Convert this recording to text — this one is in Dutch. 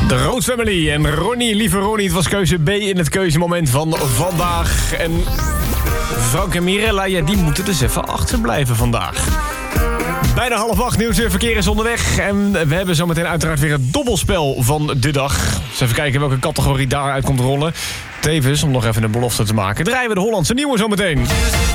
De Roods Family en Ronnie, lieve Ronnie. Het was keuze B in het keuzemoment van vandaag. En Frank en Mirella, ja, die moeten dus even achterblijven vandaag. Bijna 7:30, nieuws en verkeer is onderweg. En we hebben zometeen uiteraard weer het dobbelspel van de dag. Dus even kijken welke categorie daaruit komt rollen. Tevens, om nog even een belofte te maken, draaien we de Hollandse nieuwe zometeen.